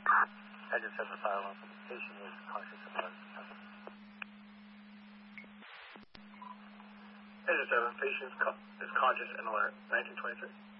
Engine 7 fire alarm. Patient is conscious and alert. Engine 7, patient is conscious and alert. 1923.